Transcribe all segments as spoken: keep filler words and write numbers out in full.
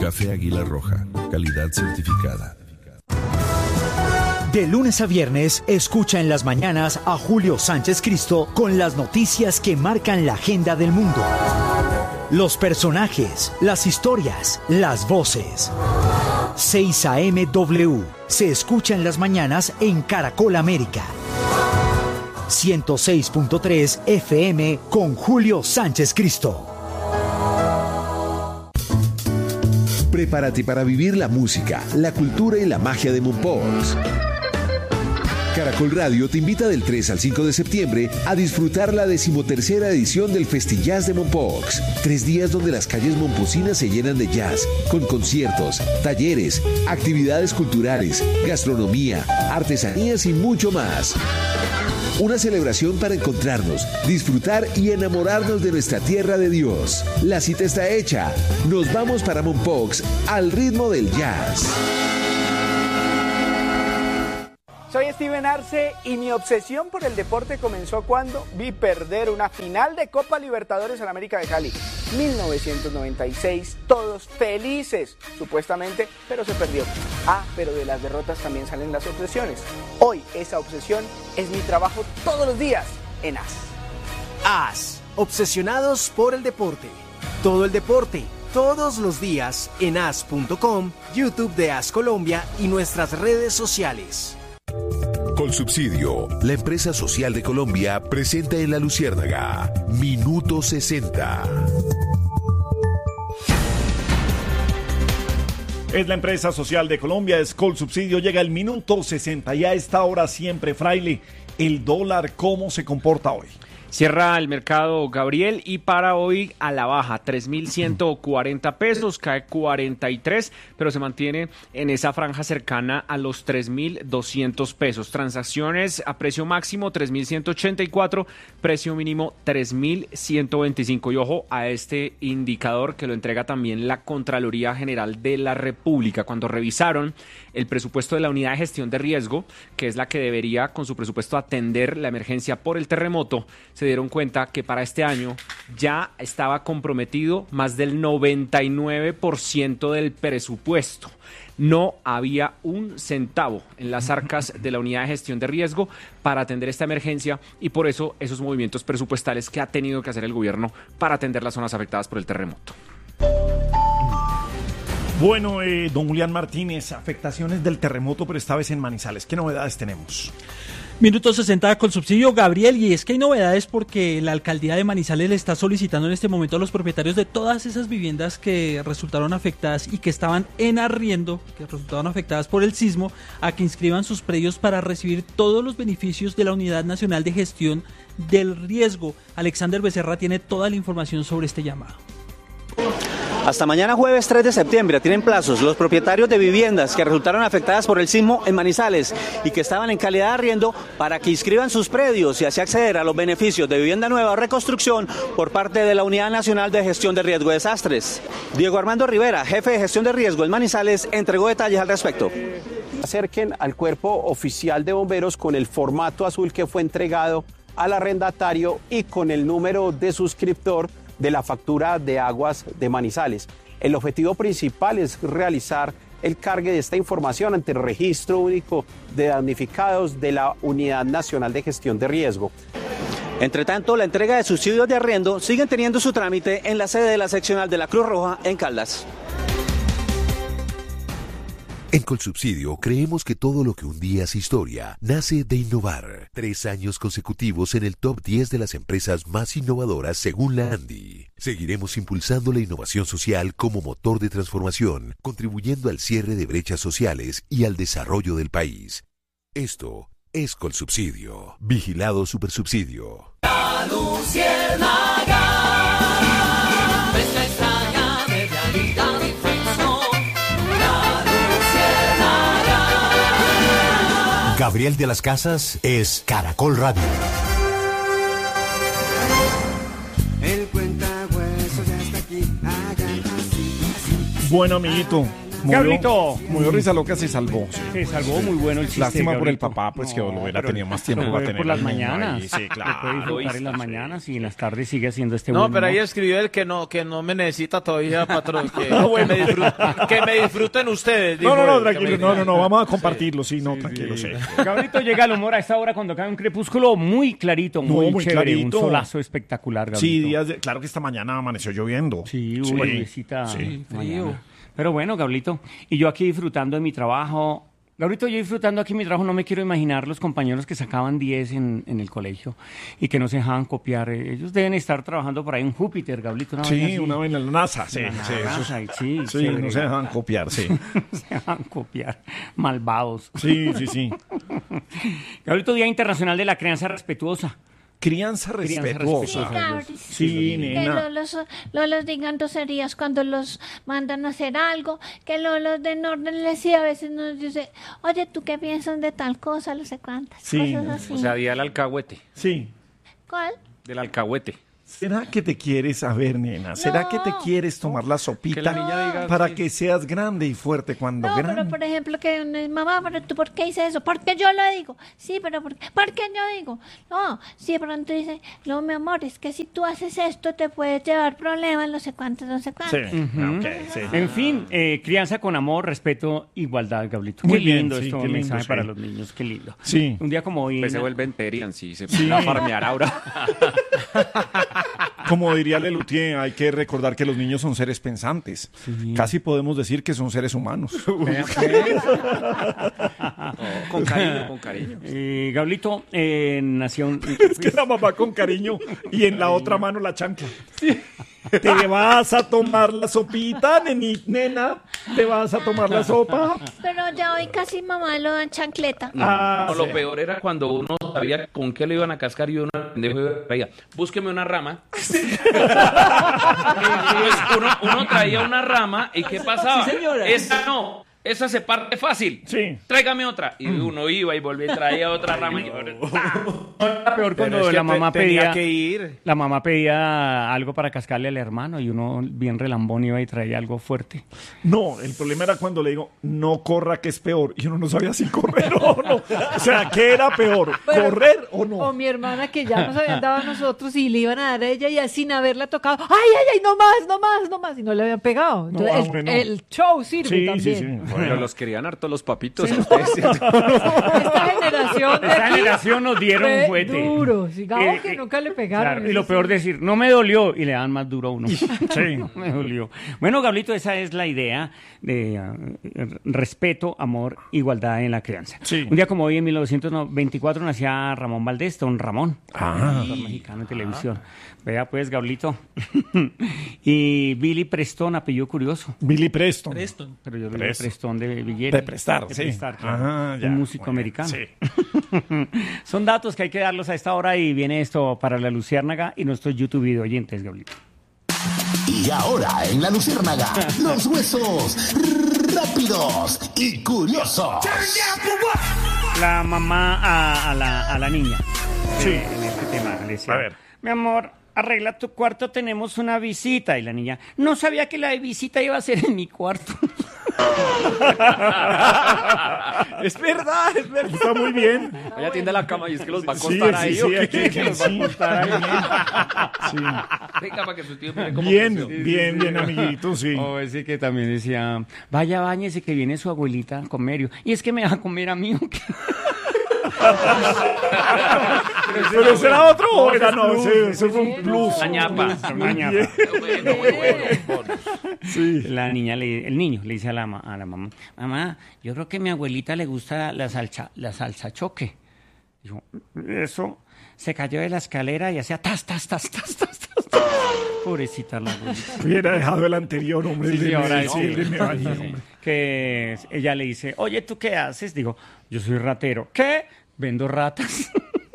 Café Águila Roja, calidad certificada. De lunes a viernes, escucha en las mañanas a Julio Sánchez Cristo con las noticias que marcan la agenda del mundo. Los personajes, las historias, las voces. seis A M W se escucha en las mañanas en Caracol América. ciento seis punto tres F M con Julio Sánchez Cristo. Prepárate para vivir la música, la cultura y la magia de Mompox. Caracol Radio te invita del tres al cinco de septiembre a disfrutar la decimotercera edición del Festillas de Mompox. Tres días donde las calles momposinas se llenan de jazz, con conciertos, talleres, actividades culturales, gastronomía, artesanías y mucho más. Una celebración para encontrarnos, disfrutar y enamorarnos de nuestra tierra de Dios. La cita está hecha. Nos vamos para Mompox al ritmo del jazz. Soy Steven Arce y mi obsesión por el deporte comenzó cuando vi perder una final de Copa Libertadores en América de Cali. mil novecientos noventa y seis, todos felices, supuestamente, pero se perdió. Ah, pero de las derrotas también salen las obsesiones. Hoy esa obsesión es mi trabajo todos los días en A S. A S, obsesionados por el deporte. Todo el deporte, todos los días en A S punto com, YouTube de A S Colombia y nuestras redes sociales. Colsubsidio, la empresa social de Colombia, presenta en La Luciérnaga Minuto sesenta. Es la empresa social de Colombia, es Colsubsidio. Llega el Minuto sesenta y a esta hora siempre, Fraile, el dólar, ¿cómo se comporta hoy? Cierra el mercado, Gabriel, y para hoy a la baja, tres mil ciento cuarenta pesos, cae cuarenta y tres, pero se mantiene en esa franja cercana a los tres mil doscientos pesos. Transacciones a precio máximo tres mil ciento ochenta y cuatro, precio mínimo tres mil ciento veinticinco. Y ojo a este indicador que lo entrega también la Contraloría General de la República. Cuando revisaron el presupuesto de la Unidad de Gestión de Riesgo, que es la que debería con su presupuesto atender la emergencia por el terremoto, se dieron cuenta que para este año ya estaba comprometido más del noventa y nueve por ciento del presupuesto. No había un centavo en las arcas de la Unidad de Gestión de Riesgo para atender esta emergencia y por eso esos movimientos presupuestales que ha tenido que hacer el gobierno para atender las zonas afectadas por el terremoto. Bueno, eh, don Julián Martínez, afectaciones del terremoto, pero esta vez en Manizales. ¿Qué novedades tenemos? Minuto sesenta con subsidio, Gabriel, y es que hay novedades porque la alcaldía de Manizales le está solicitando en este momento a los propietarios de todas esas viviendas que resultaron afectadas y que estaban en arriendo, que resultaron afectadas por el sismo, a que inscriban sus predios para recibir todos los beneficios de la Unidad Nacional de Gestión del Riesgo. Alexander Becerra tiene toda la información sobre este llamado. Hasta mañana jueves tres de septiembre tienen plazos los propietarios de viviendas que resultaron afectadas por el sismo en Manizales y que estaban en calidad de arriendo para que inscriban sus predios y así acceder a los beneficios de vivienda nueva o reconstrucción por parte de la Unidad Nacional de Gestión de Riesgo de Desastres. Diego Armando Rivera, jefe de gestión de riesgo en Manizales, entregó detalles al respecto. Acerquen al cuerpo oficial de bomberos con el formato azul que fue entregado al arrendatario y con el número de suscriptor de la factura de aguas de Manizales. El objetivo principal es realizar el cargue de esta información ante el registro único de damnificados de la Unidad Nacional de Gestión de Riesgo. Entre tanto, la entrega de subsidios de arriendo siguen teniendo su trámite en la sede de la seccional de la Cruz Roja en Caldas. En Colsubsidio creemos que todo lo que un día es historia nace de innovar. Tres años consecutivos en el top diez de las empresas más innovadoras según la ANDI. Seguiremos impulsando la innovación social como motor de transformación, contribuyendo al cierre de brechas sociales y al desarrollo del país. Esto es Colsubsidio. Vigilado Supersubsidio. La Luciérnaga, nuestra extraña de realidad y ficción. La Luciérnaga. Gabriel de las Casas es Caracol Radio. Bueno, amiguito, Gablito. Muy risa loca se salvó. Sí. Se salvó, muy bueno el chiste. Lástima por el Gablito. papá, pues que lo hubiera pero- tenido más tiempo pero para fue tener por las al niño mañanas. ahí. Sí, claro. Lo puede disfrutar en las mañanas y en las tardes sigue haciendo este No, buen pero ahí humor. escribió el que no, que no me necesita todavía, patrón. Que, Ah, bueno. que, me, disfruten, que me disfruten ustedes. No, dijo no, no, él, que tranquilo. me No, no, no, disfruten. vamos a compartirlo. Sí, no, tranquilo, sí. Gabrito llega al humor a esta hora cuando cae un crepúsculo muy clarito, No, muy, muy chévere, clarito. un solazo espectacular, Gabrito. Sí, días de, claro que esta mañana amaneció lloviendo. Sí, hubo lluviecita Sí. mañana. Pero bueno, Gablito, y yo aquí disfrutando de mi trabajo. Gabrito, yo disfrutando aquí de mi trabajo, no me quiero imaginar los compañeros que sacaban diez en, en el colegio y que no se dejaban copiar. Ellos deben estar trabajando por ahí en Júpiter, Gablito. Una Sí, vaina así. una vez en la NASA, sí. En la sí, eso- NASA, y sí, sí, chévere. no se dejan copiar, sí. No se dejan copiar. Malvados. Sí, sí, sí. Gabrito, Día Internacional de la Crianza Respetuosa. Crianza Crianza respetuosa. respetuosa. Sí, Que nena. Lolos, Lolos digan groserías cuando los mandan a hacer algo, que Lolos den órdenes y a veces nos dice, oye, ¿tú qué piensas de tal cosa? No sé cuántas Sí. cosas así. O sea, día del alcahuete. Sí. ¿Cuál? Del alcahuete. ¿Será que te quieres saber, nena? ¿Será No. que te quieres tomar la sopita Que la niña diga, para sí. que seas grande y fuerte cuando No, grande? pero por ejemplo, que uno dice, mamá, pero tú, ¿por qué hice eso? Porque yo lo digo. Sí, pero ¿por qué? Porque yo digo. No, si de pronto dice, no, mi amor, es que si tú haces esto te puedes llevar problemas, no sé cuántos, no sé cuántos. Ujú. ok, sí. En fin, eh, crianza con amor, respeto, igualdad, Gablito. Muy Qué bien, lindo sí, esto, qué lindo, mensaje sí. para los niños, qué lindo. Sí. Un día como hoy. Pues se na- vuelven Terian, sí, se Sí. van a farmear ahora. Como diría Lelutier, hay que recordar que los niños son seres pensantes. Casi podemos decir que son seres humanos. Vea, pues. Con cariño, con cariño. Eh, Gablito eh, nació un- Es que la mamá con cariño y en la otra mano la chancla. Te vas a tomar la sopita, neni, nena. Te vas a tomar la sopa. Pero ya hoy casi mamá lo dan chancleta. Ah, No, lo sí. peor era cuando uno sabía con qué le iban a cascar y uno pendejo traía, búsqueme una rama. Entonces uno, uno traía una rama y ¿qué pasaba? Sí, señora. Esa no, esa se parte fácil. Sí. Tráigame otra. Y uno iba y volvía y traía otra rama. Y Era peor cuando es que la mamá te- tenía pedía que ir. la mamá pedía algo para cascarle al hermano y uno bien relambón iba y traía algo fuerte. No, el problema era cuando le digo, no corra que es peor. Y uno no sabía si correr o no. O sea, ¿qué era peor? Bueno, ¿Correr o no? O mi hermana que ya nos habían dado a nosotros y le iban a dar a ella y así sin haberla tocado. ¡Ay, ay, ay! No más, no más, no más. Y no le habían pegado. Entonces, ah, el, bueno. el show sirve Sí, también. sí, sí. Pero los querían harto los papitos a ustedes. Esta generación de Esta aquí generación nos dieron fue fuete. duro. Sigamos Eh, que eh, nunca le pegaron. Claro, y lo Eso peor sí. de decir, no me dolió, y le dan más duro a uno. Sí, no me dolió. Bueno, Gablito, esa es la idea de uh, respeto, amor, igualdad en la crianza. Sí. Un día como hoy, en mil novecientos veinticuatro, nacía Ramón Valdés, don Ramón, Ah. actor mexicano en televisión. Vea pues, Gablito. Y Billy Preston, apellido curioso. Billy Preston. Preston. Pero yo le digo Preston. Preston de billete. De prestar, De sí. prestar, claro. Ajá, ya. Un músico Muy bien, americano. sí. Son datos que hay que darlos a esta hora y viene esto para la Luciérnaga y nuestros YouTube video oyentes, Gablito. Y ahora en la Luciérnaga, los huesos rápidos y curiosos. La mamá a, a la, a la niña. Sí. Eh, en este tema le decía, A ver. mi amor, arregla tu cuarto, tenemos una visita. Y la niña, no sabía que la visita iba a ser en mi cuarto. Es verdad, es verdad. Está muy bien. Ella tiende la cama y es que los va a Sí, acostar sí, ahí. sí, ¿o qué? aquí, Que los va a sí. acostar ahí. Venga, para que su tío mire cómo Bien, creció. bien, bien, amiguito, sí. O ese que también decía, vaya, báñese que viene su abuelita a comer. Y es que me va a comer a mí. ¿o qué? Pero ese era otro o No, era ese no, es ese, plus, ese fue un plus. Una ñapa. Una Muy ñapa. bien. Bueno, muy bueno. Sí. La niña, le, el niño le dice a la, ma- a la mamá, mamá, yo creo que a mi abuelita le gusta la salsa, la salsa choque. Dijo, eso, se cayó de la escalera y hacía tas, tas, tas, tas, tas, tas. Pobrecita la abuelita. Hubiera dejado el anterior, hombre. Sí, el de sí, ahora me- sí. el de me bañé, Sí, sí. hombre. Que ella le dice, oye, ¿tú qué haces? Digo, yo soy ratero. ¿Qué? Vendo ratas.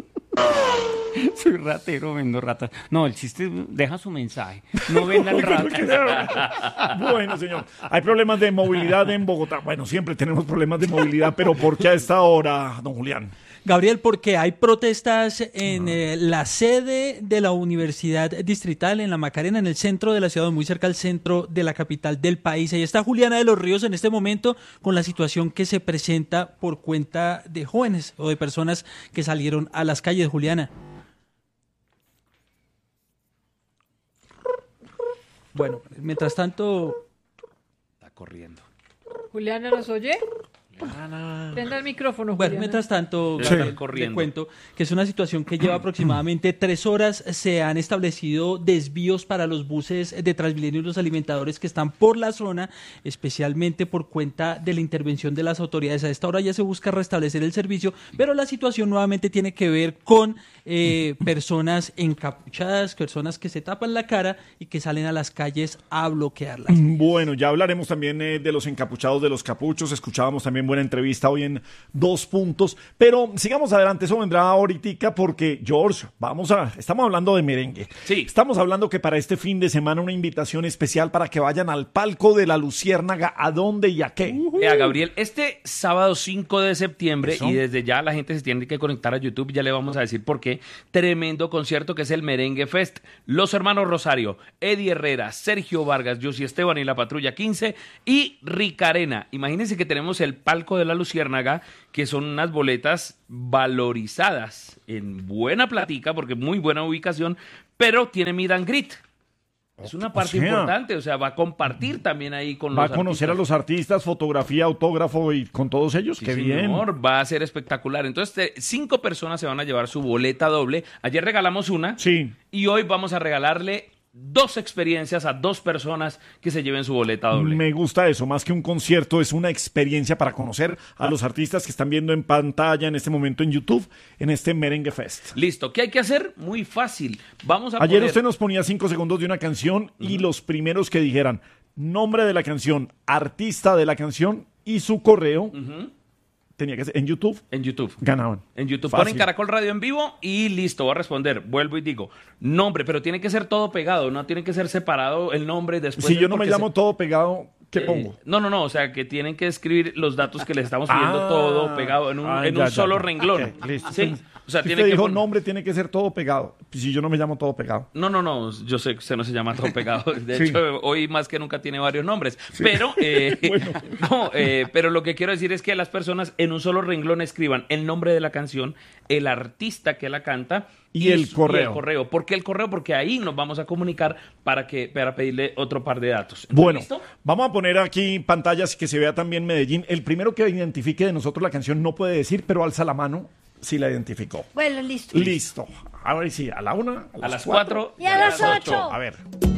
Soy ratero, vendo ratas. No, el chiste deja su mensaje. No vendan ratas. Bueno, señor, hay problemas de movilidad en Bogotá. Bueno, siempre tenemos problemas de movilidad, pero ¿por qué a esta hora, don Julián? Gabriel, porque hay protestas en eh, la sede de la Universidad Distrital en La Macarena, en el centro de la ciudad, muy cerca al centro de la capital del país. Ahí está Juliana de los Ríos en este momento con la situación que se presenta por cuenta de jóvenes o de personas que salieron a las calles. Juliana. Bueno, mientras tanto... Está corriendo. Juliana, ¿nos oye? Prenda el micrófono, Bueno, Juliana. mientras tanto, Sí. Gabriel, le cuento que es una situación que lleva aproximadamente tres horas. Se han establecido desvíos para los buses de Transmilenio y los alimentadores que están por la zona, especialmente por cuenta de la intervención de las autoridades. A esta hora ya se busca restablecer el servicio, pero la situación nuevamente tiene que ver con eh, personas encapuchadas, personas que se tapan la cara y que salen a las calles a bloquearlas. Bueno, ya hablaremos también eh, de los encapuchados, de los capuchos. Escuchábamos también buena entrevista hoy en Dos Puntos, pero sigamos adelante, eso vendrá ahorita porque, George, vamos a, estamos hablando de merengue. Sí. Estamos hablando que para este fin de semana una invitación especial para que vayan al palco de la Luciérnaga. ¿A dónde y a qué? Vea, Gabriel, este sábado cinco de septiembre, Eso. y desde ya la gente se tiene que conectar a YouTube, ya le vamos a decir por qué, tremendo concierto que es el Merengue Fest. Los hermanos Rosario, Eddie Herrera, Sergio Vargas, Josie Esteban y la Patrulla quince y Ricarena. Imagínense que tenemos el palco de la Luciérnaga, que son unas boletas valorizadas en buena platica, porque muy buena ubicación, pero tiene meet and greet. Es una parte o sea, importante, o sea, va a compartir también ahí con Va los a conocer artistas. a los artistas, fotografía, autógrafo y con todos ellos. Sí, ¡Qué bien! señor, va a ser espectacular. Entonces, te- cinco personas se van a llevar su boleta doble. Ayer regalamos una. Sí. Y hoy vamos a regalarle dos experiencias a dos personas que se lleven su boleta doble. Me gusta eso, más que un concierto, es una experiencia para conocer a los artistas que están viendo en pantalla en este momento en YouTube, en este Merengue Fest. Listo, ¿qué hay que hacer? Muy fácil. Vamos a Ayer poner... usted nos ponía cinco segundos de una canción y los primeros que dijeran nombre de la canción, artista de la canción y su correo, Ujú. tenía que ser en YouTube, En YouTube. ganaban. En YouTube Fácil. ponen Caracol Radio en vivo y listo, voy a responder. Vuelvo y digo, nombre, pero tiene que ser todo pegado, no tiene que ser separado el nombre después. Si del- yo no me porque llamo se- todo pegado, ¿qué Eh, pongo? No, no, no, o sea, que tienen que escribir los datos que les estamos pidiendo Ah. todo pegado en un, Ah, en ya, un ya, solo ya. renglón. Ok, listo. Sí, o sea, Si tiene usted que dijo pon- nombre, tiene que ser todo pegado. Si yo no me llamo todo pegado. No, no, no, yo sé que usted no se llama todo pegado. De Sí. hecho, hoy más que nunca tiene varios nombres. Pero, eh, no, eh, pero lo que quiero decir es que las personas en un solo renglón escriban el nombre de la canción, el artista que la canta Y el su- correo. Y el correo. ¿Por qué el correo? Porque ahí nos vamos a comunicar para que para pedirle otro par de datos. Bueno, ¿Listo? vamos a poner aquí pantallas que se vea también Medellín. El primero que identifique de nosotros la canción no puede decir, pero alza la mano si la identificó. Bueno, listo. Listo. A ver si a la una, a, A las cuatro Y a las ocho. A ver.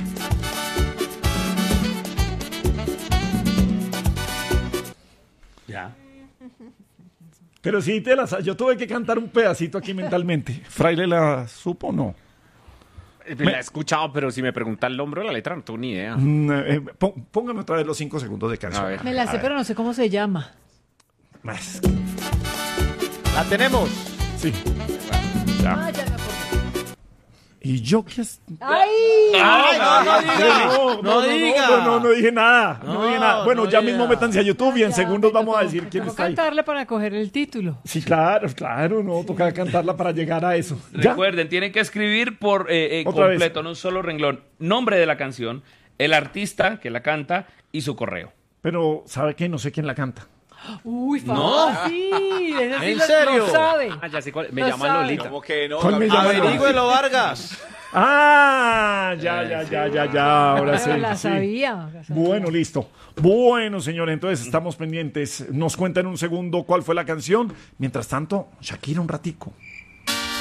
Ya. Pero sí te las... Yo tuve que cantar un pedacito aquí mentalmente. ¿Fraile la supo o no? La he escuchado, pero si me pregunta el nombre o la letra, no tengo ni idea. Mm, eh, pó- póngame otra vez los cinco segundos de canción. A ver. Me la A sé, ver. pero no sé cómo se llama. Más. La tenemos. Sí. Ah, ya me acordé. ¿Y yo qué es? ¡Ay! Ay, no, no diga. No, No diga. No, no, no dije nada. No, No, dije nada. Bueno, no ya diga. mismo métanse a YouTube y en Ya, segundos me vamos a tocó- decir me quién tocó está ahí. cantarle para coger el título. Sí, claro, claro, no, toca cantarla para llegar a eso. ¿Ya? Recuerden, tienen que escribir por eh, eh, Otra vez. completo, en un solo renglón, nombre de la canción, el artista que la canta y su correo. Pero, ¿sabe qué? No sé quién la canta. Uy, No. fácil. Ese sí ¿En lo- serio? Lo sabe. Ah, ya sé cuál. Me Lo llaman sabe. Lolita. ¿Cómo que no? ¿Cuál me llama? Averígüelo, Vargas. Ah, ya, ya, ya, ya, ya, ahora sí. Pero la sí. sabía. la sabía. Bueno, listo. Bueno, señores, entonces estamos pendientes. Nos cuenta en un segundo cuál fue la canción. Mientras tanto, Shakira un ratico.